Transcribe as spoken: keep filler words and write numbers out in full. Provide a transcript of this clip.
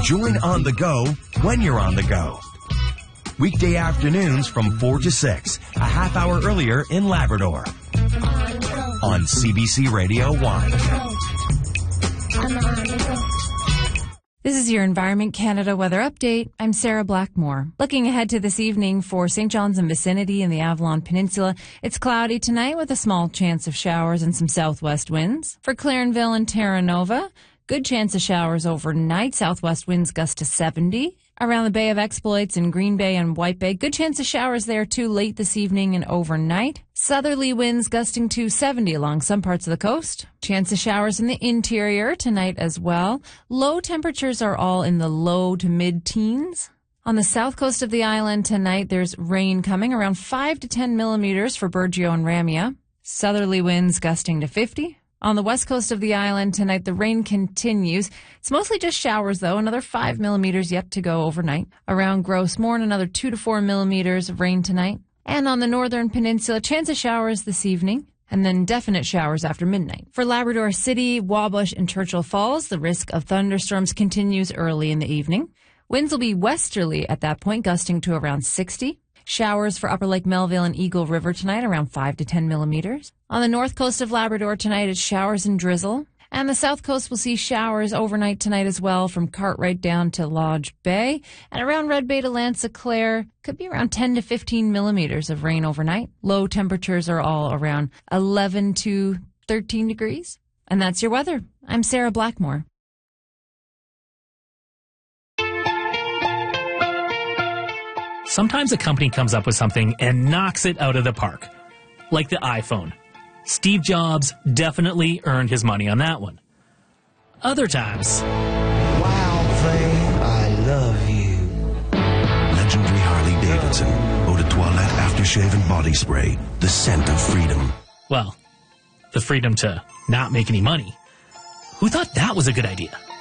Join On the Go when you're on the go. Weekday afternoons from four to six, a half hour earlier in Labrador. On C B C Radio one. This is your Environment Canada weather update. I'm Sarah Blackmore. Looking ahead to this evening for Saint John's and vicinity in the Avalon Peninsula, it's cloudy tonight with a small chance of showers and some southwest winds. For Clarenville and Terra Nova, good chance of showers overnight. Southwest winds gust to seventy. Around the Bay of Exploits in Green Bay and White Bay, good chance of showers there too late this evening and overnight. Southerly winds gusting to seventy along some parts of the coast. Chance of showers in the interior tonight as well. Low temperatures are all in the low to mid-teens. On the south coast of the island tonight, there's rain coming around five to ten millimeters for Burgeo and Ramia. Southerly winds gusting to fifty. On the west coast of the island tonight, the rain continues. It's mostly just showers, though. Another five millimeters yet to go overnight. Around Gross Mourne, another two to four millimeters of rain tonight. And on the northern peninsula, chance of showers this evening, and then definite showers after midnight. For Labrador City, Wabush, and Churchill Falls, the risk of thunderstorms continues early in the evening. Winds will be westerly at that point, gusting to around sixty. Showers for Upper Lake Melville and Eagle River tonight, around five to ten millimeters. On the north coast of Labrador tonight, it's showers and drizzle. And the south coast will see showers overnight tonight as well from Cartwright down to Lodge Bay. And around Red Bay to Lanza-Clare, could be around ten to fifteen millimeters of rain overnight. Low temperatures are all around eleven to thirteen degrees. And that's your weather. I'm Sarah Blackmore. Sometimes a company comes up with something and knocks it out of the park. Like the iPhone. Steve Jobs definitely earned his money on that one. Other times... Wild thing, I love you. Legendary Harley-Davidson. Eau de Toilette Aftershave and Body Spray. The scent of freedom. Well, the freedom to not make any money. Who thought that was a good idea?